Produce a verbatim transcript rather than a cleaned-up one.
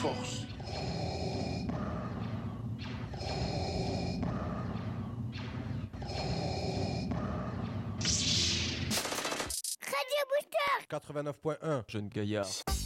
force. Radio Booster quatre-vingt-neuf point un, Jeune gaillard.